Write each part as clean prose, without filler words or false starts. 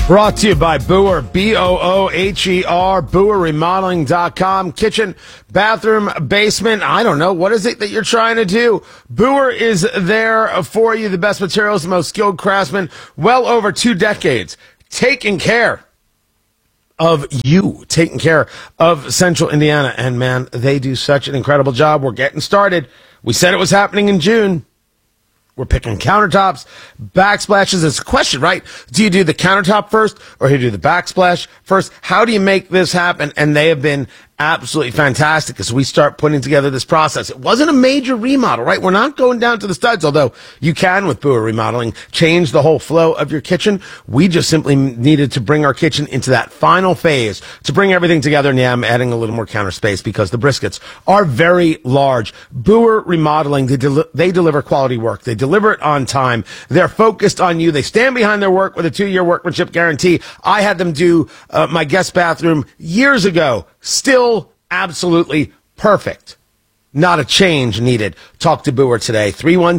Brought to you by Booher, B-O-O-H-E-R, BooherRemodeling.com. Kitchen, bathroom, basement, I don't know. What is it that you're trying to do? Booher is there for you. The best materials, the most skilled craftsmen, well over 2 decades. Taking care of you, taking care of Central Indiana. And, man, they do such an incredible job. We're getting started. We said it was happening in June. We're picking countertops, backsplashes. It's a question, right? Do you do the countertop first or do you do the backsplash first? How do you make this happen? And they have been absolutely fantastic as we start putting together this process. It wasn't a major remodel, right? We're not going down to the studs, although you can with Booher Remodeling change the whole flow of your kitchen. We just simply needed to bring our kitchen into that final phase to bring everything together. And yeah, I'm adding a little more counter space because the briskets are very large. Booher Remodeling, they deliver quality work. They deliver it on time. They're focused on you. They stand behind their work with a 2-year workmanship guarantee. I had them do my guest bathroom years ago. Still absolutely perfect. Not a change needed. Talk to Booher today.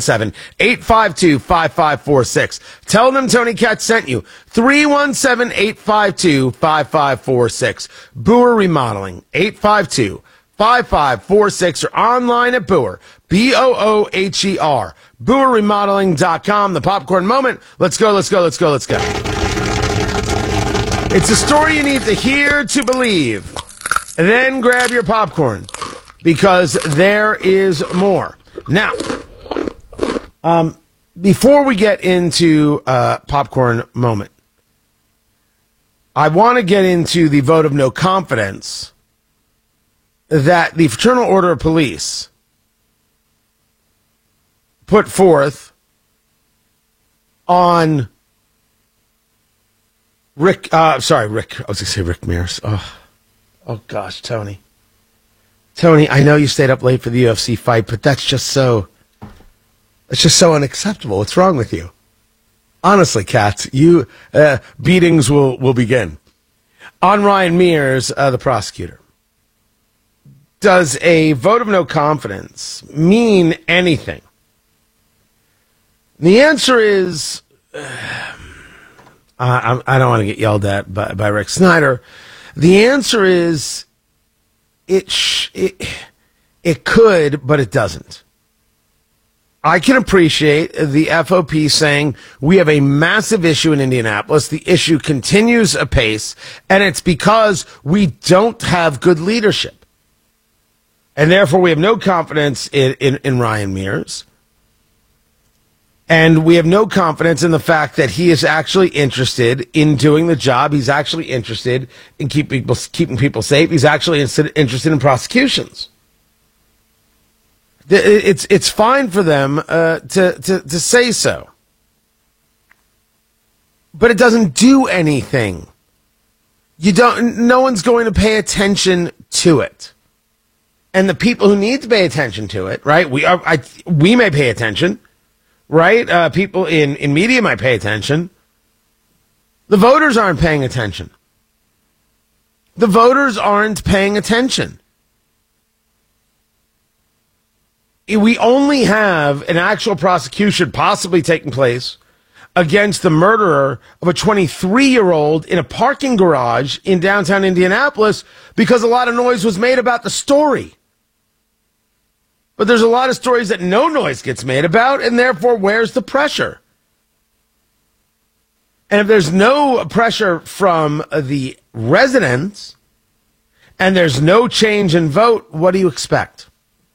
317-852-5546. Tell them Tony Katz sent you. 317-852-5546. Booher Remodeling. 852-5546 or online at Booher. B-O-O-H-E-R. BooherRemodeling.com. The popcorn moment. Let's go. It's a story you need to hear to believe. And then grab your popcorn because there is more. Now, before we get into popcorn moment, I want to get into the vote of no confidence that the Fraternal Order of Police put forth on Rick. I was going to say Rick Mears. Oh, gosh, Tony. Tony, I know you stayed up late for the UFC fight, but that's just so unacceptable. What's wrong with you? Honestly, Katz, beatings will begin. On Ryan Mears, the prosecutor. Does a vote of no confidence mean anything? The answer is, I don't want to get yelled at by Rick Snyder. The answer is it could, but it doesn't. I can appreciate the FOP saying we have a massive issue in Indianapolis. The issue continues apace, and it's because we don't have good leadership. And therefore, we have no confidence in Ryan Mears. And we have no confidence in the fact that he is actually interested in doing the job. He's actually interested in keeping people safe. He's actually interested in prosecutions. It's fine for them to say so. But it doesn't do anything. No one's going to pay attention to it. And the people who need to pay attention to it, right? We may pay attention. Right? People in media might pay attention. The voters aren't paying attention. The voters aren't paying attention. We only have an actual prosecution possibly taking place against the murderer of a 23-year-old in a parking garage in downtown Indianapolis because a lot of noise was made about the story. But there's a lot of stories that no noise gets made about, and therefore, where's the pressure? And if there's no pressure from the residents, and there's no change in vote, what do you expect?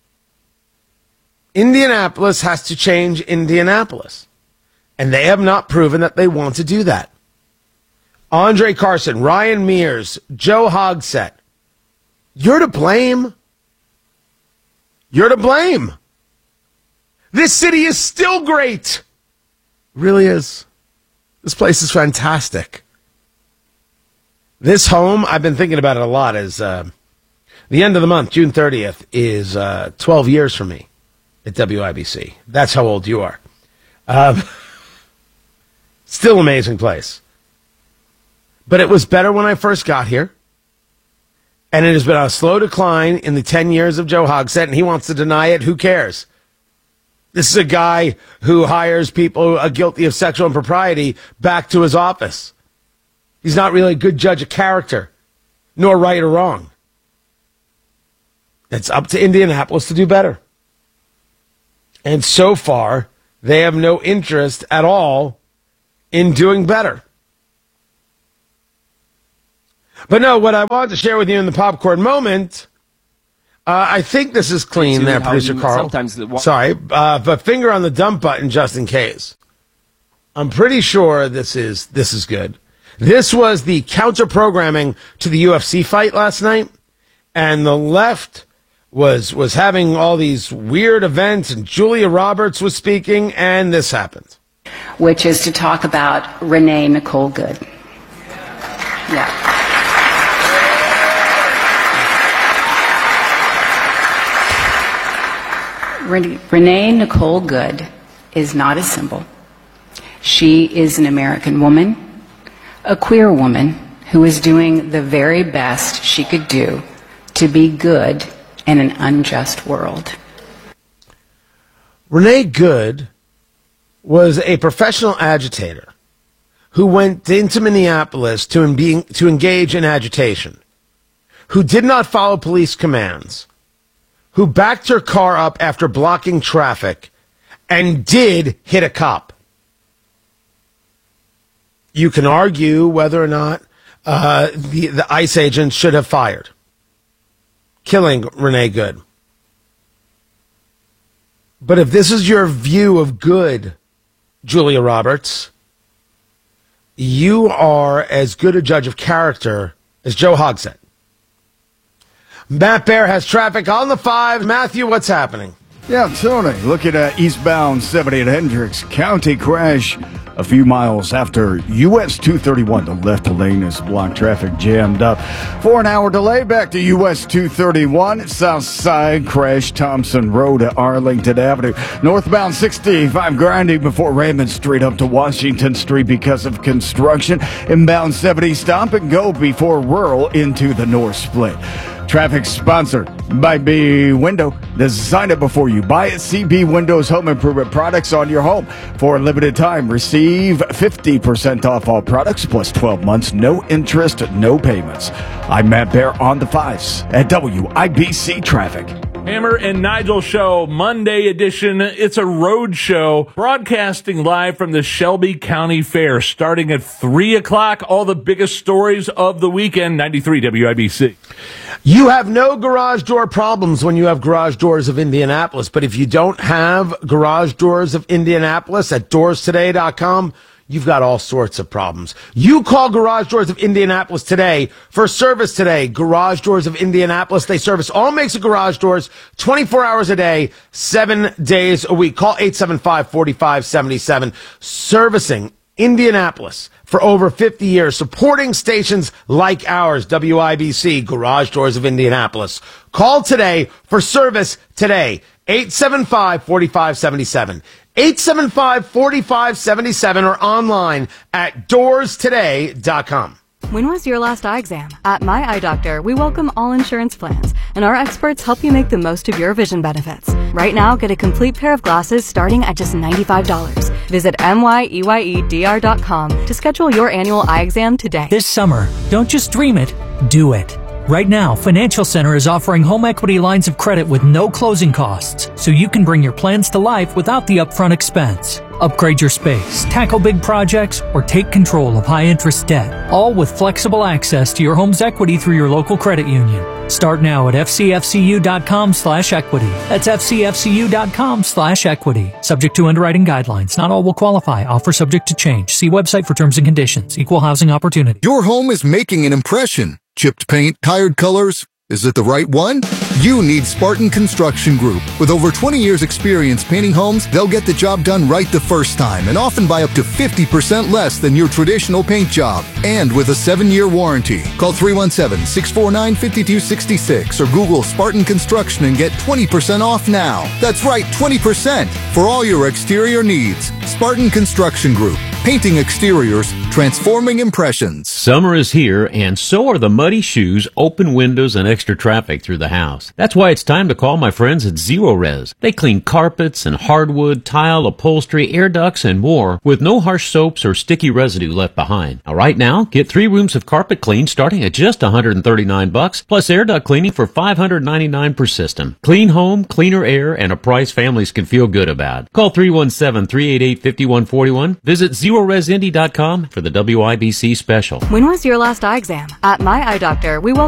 Indianapolis has to change Indianapolis. And they have not proven that they want to do that. Andre Carson, Ryan Mears, Joe Hogsett, you're to blame. You're to blame. This city is still great. It really is. This place is fantastic. This home, I've been thinking about it a lot, is the end of the month, June 30th, is 12 years for me at WIBC. That's how old you are. Still amazing place. But it was better when I first got here. And it has been on a slow decline in the 10 years of Joe Hogsett, and he wants to deny it. Who cares? This is a guy who hires people guilty of sexual impropriety back to his office. He's not really a good judge of character, nor right or wrong. It's up to Indianapolis to do better. And so far, they have no interest at all in doing better. But no, what I wanted to share with you in the popcorn moment, I think this is clean there, producer Carl. Sorry, but finger on the dump button just in case. I'm pretty sure this is good. This was the counter-programming to the UFC fight last night, and the left was having all these weird events, and Julia Roberts was speaking, and this happened. Which is to talk about Renee Nicole Good. Yeah. Renee Nicole Good is not a symbol. She is an American woman, a queer woman, who is doing the very best she could do to be good in an unjust world. Renee Good was a professional agitator who went into Minneapolis to engage in agitation, who did not follow police commands, who backed her car up after blocking traffic, and did hit a cop. You can argue whether or not the ICE agent should have fired, killing Renee Good. But if this is your view of good, Julia Roberts, you are as good a judge of character as Joe Hogsett. Matt Bear has traffic on the 5. Matthew, what's happening? Yeah, Tony, look at eastbound 70 at Hendricks County crash a few miles after US 231. The left lane is blocked, traffic jammed up. 4-hour delay back to US 231. South side crash Thompson Road at Arlington Avenue. Northbound 65 grinding before Raymond Street up to Washington Street because of construction. Inbound 70 stop and go before rural into the north split. Traffic sponsored by B Window. Design it before you buy it. CB Windows Home Improvement products on your home. For a limited time, receive 50% off all products plus 12 months. No interest, no payments. I'm Matt Bear on the 5s at WIBC Traffic. Hammer and Nigel Show, Monday edition. It's a road show broadcasting live from the Shelby County Fair starting at 3 o'clock. All the biggest stories of the weekend, 93 WIBC. You have no garage door problems when you have Garage Doors of Indianapolis. But if you don't have Garage Doors of Indianapolis at doorstoday.com, you've got all sorts of problems. You call Garage Doors of Indianapolis today for service today. Garage Doors of Indianapolis, they service all makes of garage doors 24 hours a day, 7 days a week. Call 875-4577. Servicing Indianapolis for over 50 years, supporting stations like ours, WIBC, Garage Doors of Indianapolis. Call today for service today, 875-4577. 875-4577 or online at doorstoday.com. When was your last eye exam? At My Eye Doctor, we welcome all insurance plans, and our experts help you make the most of your vision benefits. Right now, get a complete pair of glasses starting at just $95. Visit MYEYEDR.com to schedule your annual eye exam today. This summer, don't just dream it, do it. Right now, Financial Center is offering home equity lines of credit with no closing costs, so you can bring your plans to life without the upfront expense. Upgrade your space, tackle big projects, or take control of high-interest debt, all with flexible access to your home's equity through your local credit union. Start now at fcfcu.com/equity. That's fcfcu.com/equity. Subject to underwriting guidelines. Not all will qualify. Offer subject to change. See website for terms and conditions. Equal housing opportunity. Your home is making an impression. Chipped paint, tired colors. Is it the right one? You need Spartan Construction Group. With over 20 years experience painting homes, they'll get the job done right the first time and often by up to 50% less than your traditional paint job. And with a 7-year warranty. Call 317-649-5266 or Google Spartan Construction and get 20% off now. That's right, 20% for all your exterior needs. Spartan Construction Group. Painting exteriors, transforming impressions. Summer is here, and so are the muddy shoes, open windows, and extra traffic through the house. That's why it's time to call my friends at Zero Res. They clean carpets and hardwood, tile, upholstery, air ducts, and more with no harsh soaps or sticky residue left behind. Now, right now, get 3 rooms of carpet clean starting at just $139, plus air duct cleaning for $599 per system. Clean home, cleaner air, and a price families can feel good about. Call 317-388-5141. Visit ZeroResIndy.com for the WIBC special. When was your last eye exam? At My Eye Doctor, we welcome